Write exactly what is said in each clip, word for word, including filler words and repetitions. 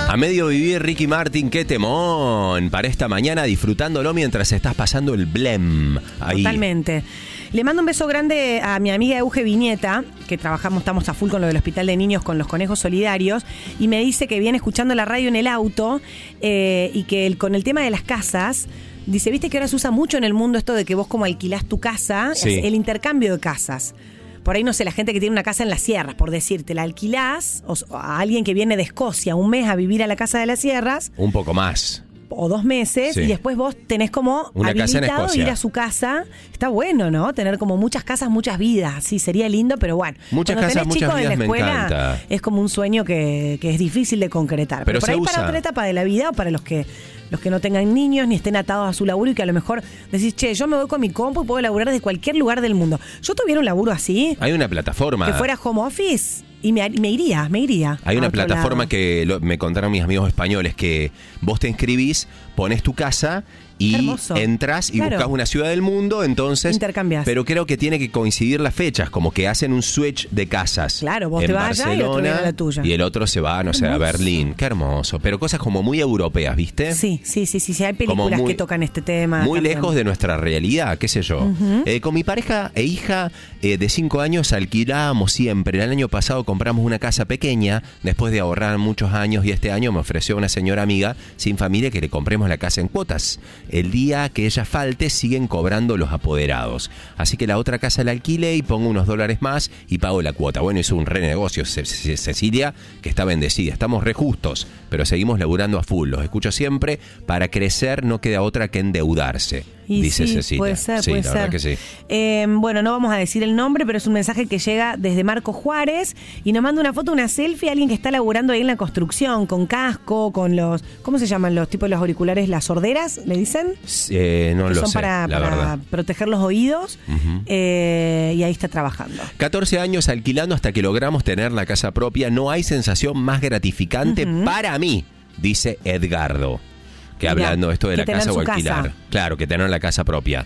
A medio vivir, Ricky Martin, qué temón. Para esta mañana, disfrutándolo mientras estás pasando el blem. Ahí. Totalmente. Le mando un beso grande a mi amiga Euge Viñeta, que trabajamos, estamos a full con lo del Hospital de Niños con los Conejos Solidarios, y me dice que viene escuchando la radio en el auto eh, y que el, con el tema de las casas, dice, viste que ahora se usa mucho en el mundo esto de que vos como alquilás tu casa, Sí. el intercambio de casas. Por ahí, no sé, la gente que tiene una casa en las sierras, por decirte, la alquilás o, a alguien que viene de Escocia un mes a vivir a la casa de las sierras. Un poco más. O dos meses, Sí. y después vos tenés como Una casa en habilitado Escocia. ir a su casa. Está bueno, ¿no? Tener como muchas casas, muchas vidas. Sí, sería lindo, pero bueno. Muchas Cuando casas, tenés muchas chicos en vidas, la me escuela, encanta. es como un sueño que, que es difícil de concretar. Pero Pero, por se ahí usa. para otra etapa de la vida, o para los que los que no tengan niños ni estén atados a su laburo y que a lo mejor decís, che, yo me voy con mi compu y puedo laburar desde cualquier lugar del mundo. Yo tuviera un laburo así, Hay una plataforma. que fuera home office, y me, me iría, me iría. Hay a una otro plataforma lado. que lo- me contaron mis amigos españoles, que vos te inscribís, pones tu casa y Hermoso. entras y Claro. buscas una ciudad del mundo, entonces Intercambiás. Pero creo que tiene que coincidir las fechas, como que hacen un switch de casas. Claro, vos en te vas allá y el otro viene a la Barcelona, tuya. y el otro se va, no sé, a Hermoso. Berlín. Qué hermoso. Pero cosas como muy europeas, ¿viste? Sí, sí, sí, sí, sí, hay Como películas muy- que tocan este tema. Muy también. lejos de nuestra realidad, qué sé yo. Eh, con mi pareja e hija eh, de cinco años alquilábamos siempre. El año pasado compramos una casa pequeña, después de ahorrar muchos años, y este año me ofreció una señora amiga sin familia que le compremos la casa en cuotas. El día que ella falte, siguen cobrando los apoderados. Así que la otra casa la alquilé y pongo unos dólares más y pago la cuota. Bueno, hizo un re negocio Ce- Ce- Cecilia, que está bendecida. Estamos re justos, pero seguimos laburando a full. Los escucho siempre. Para crecer no queda otra que endeudarse, Y dice sí, Cecilia. puede ser, sí, puede la verdad ser. que sí. Eh, bueno, no vamos a decir el nombre, pero es un mensaje que llega desde Marco Juárez y nos manda una foto, una selfie, alguien que está laburando ahí en la construcción, con casco, con los, ¿cómo se llaman los tipos de los auriculares? ¿Las sorderas, le dicen? Eh, no Que lo son sé, para, la para verdad. proteger los oídos. Ujú. eh, y ahí está trabajando. catorce años alquilando hasta que logramos tener la casa propia. No hay sensación más gratificante para mí, dice Edgardo. Que Mirá, hablando esto de que la tener casa o su alquilar. casa. Claro, que tener la casa propia.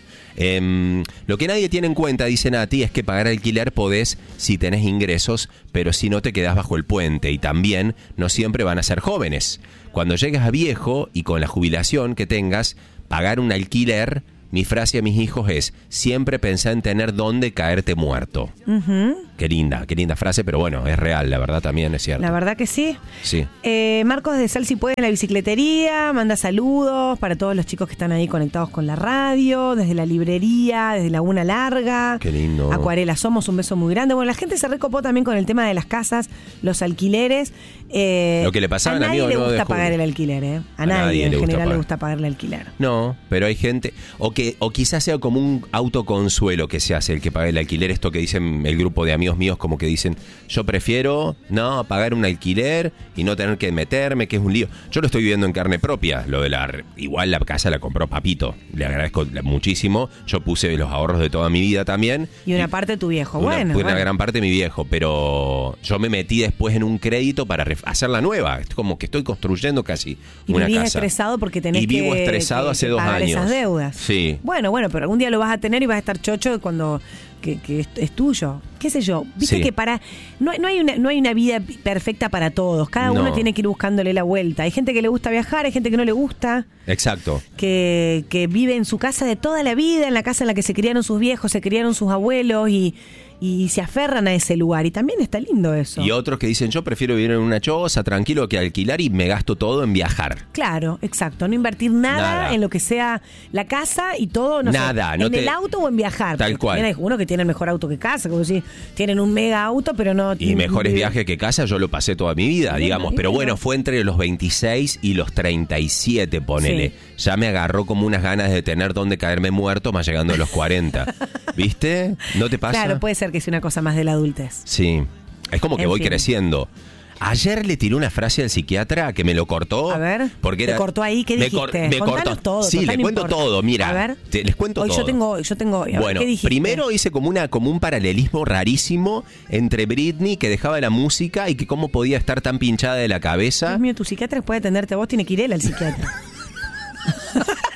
Em, lo que nadie tiene en cuenta, dice Nati, es que pagar alquiler podés si tenés ingresos, pero si no te quedás bajo el puente. Y también no siempre van a ser jóvenes. Cuando llegues a viejo y con la jubilación que tengas, pagar un alquiler, mi frase a mis hijos es, siempre pensá en tener dónde caerte muerto. Ujú. Qué linda, qué linda frase, pero bueno, es real, la verdad también es cierto. La verdad que sí. Sí. Eh, Marcos de Sal Si Puede en la bicicletería, manda saludos para todos los chicos que están ahí conectados con la radio, desde la librería, desde Laguna Larga. Qué lindo. Acuarela Somos, un beso muy grande. Bueno, la gente se recopó también con el tema de las casas, los alquileres. Eh, Lo que le pasaba a al nadie amigo le nueve de gusta julio. pagar el alquiler, ¿eh? A, A nadie, nadie en le gusta general le pagar. gusta pagar el alquiler. No, pero hay gente, o que o quizás sea como un autoconsuelo que se hace el que paga el alquiler, esto que dicen el grupo de amigos míos, como que dicen, yo prefiero no pagar un alquiler y no tener que meterme, que es un lío. Yo lo estoy viviendo en carne propia, lo de la igual la casa la compró Papito, le agradezco muchísimo, yo puse los ahorros de toda mi vida también. Y una parte de tu viejo, Una, bueno. una bueno. gran parte de mi viejo, pero yo me metí después en un crédito para ref- hacer la nueva. Es como que estoy construyendo casi Y una vivís casa. estresado porque tenés y vivo que, estresado que- hace que dos pagar años. esas deudas. Sí. Bueno, bueno, pero algún día lo vas a tener y vas a estar chocho cuando que, que es, es tuyo. ¿Qué sé yo? Viste Sí. que para no, no hay una no hay una vida perfecta para todos. Cada uno No. tiene que ir buscándole la vuelta. Hay gente que le gusta viajar, hay gente que no le gusta, Exacto. que, que vive en su casa de toda la vida, en la casa en la que se criaron sus viejos, se criaron sus abuelos y, y se aferran a ese lugar. Y también está lindo eso. Y otros que dicen, yo prefiero vivir en una choza, tranquilo, que alquilar y me gasto todo en viajar. Claro, exacto. No invertir nada, Nada. en lo que sea la casa y todo, no Nada, sé, no en te- el auto o en viajar. Tal Porque cual. también hay uno que tiene el mejor auto que casa, como si tienen un mega auto, pero no... Y mejores vive- viajes que casa yo lo pasé toda mi vida, Bueno, digamos. y Pero bueno. bueno, fue entre los veintiséis y los treinta y siete, ponele. Ya me agarró como unas ganas de tener donde caerme muerto, más llegando a los cuarenta. ¿Viste? ¿No te pasa? Claro, puede ser que sea una cosa más de la adultez. Sí. Es como que En voy fin. creciendo. Ayer le tiré una frase al psiquiatra que me lo cortó. A ver, porque ¿te era, cortó ahí? ¿Qué me dijiste? cor- me Contanos cortó todo, Sí, total, le no cuento importa. todo. Mira, A ver. te- les cuento Hoy todo. yo tengo, yo tengo. a ver, Bueno, ¿qué dijiste? primero hice como una como un paralelismo rarísimo entre Britney, que dejaba la música, y que cómo podía estar tan pinchada de la cabeza. Dios mío, tu psiquiatra puede atenderte a vos, tiene que ir él al psiquiatra.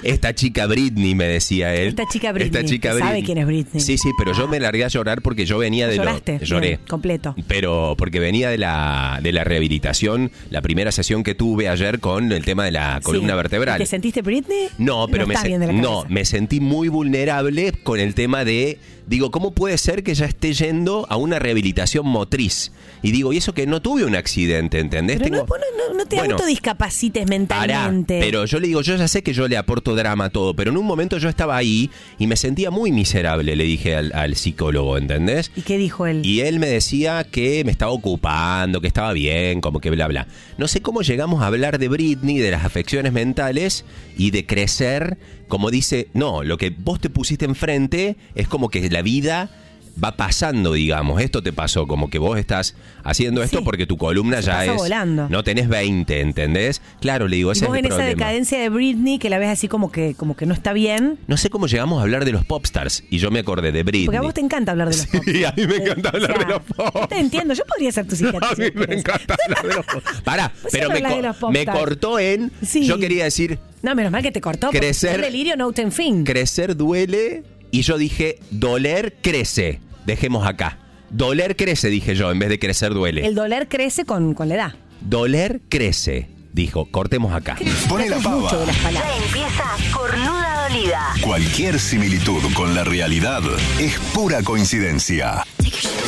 esta chica Britney, me decía él. Esta chica Britney. Esta chica Sabe Britney. quién es Britney. Sí, sí, pero yo me largué a llorar porque yo venía de ¿Lloraste? lo... Lloré. Bien, completo. Pero porque venía de la, de la rehabilitación, la primera sesión que tuve ayer con el tema de la columna Sí. vertebral. ¿Te sentiste Britney? No, pero no me, estás sen- bien de la no, cabeza. me sentí muy vulnerable con el tema de, digo, ¿cómo puede ser que ya esté yendo a una rehabilitación motriz? Y digo, y eso que no tuve un accidente, ¿entendés? Pero Tengo- no, vos no, no, no te Bueno, autodiscapacites pará, mentalmente. pero yo le digo, yo ya sé que yo le aporto drama a todo, pero en un momento yo estaba ahí y me sentía muy miserable, le dije al, al psicólogo, ¿entendés? ¿Y qué dijo él? Y él me decía que me estaba ocupando, que estaba bien, como que bla, bla. No sé cómo llegamos a hablar de Britney, de las afecciones mentales y de crecer, como dice, no, lo que vos te pusiste enfrente es como que la vida va pasando, digamos. Esto te pasó, como que vos estás haciendo esto Sí. porque tu columna Se ya pasa es... volando. No tenés veinte, ¿entendés? Claro, le digo, Y ese vos es el en esa problema. decadencia de Britney, que la ves así como que, como que no está bien. No sé cómo llegamos a hablar de los popstars y yo me acordé de Britney. Porque a vos te encanta hablar de los pop. Sí, a mí me encanta O hablar sea, de los pop. yo te entiendo, yo podría ser tu psiquiatra. A si mí vos me querés. encanta hablar de los pop. Pará, Vos pero siempre me, hablás co- de los me popstars. cortó en... Sí. Yo quería decir, No, menos mal que te cortó. Crecer- porque el delirio no ten fin. crecer duele y yo dije, doler crece. Dejemos acá. Doler crece, dije yo, en vez de crecer duele. El doler crece con, con la edad. Doler crece, dijo. Cortemos acá. Pone la Es mucho pava. de las palabras. Ya empieza Cornuda Dolida. Cualquier similitud con la realidad es pura coincidencia.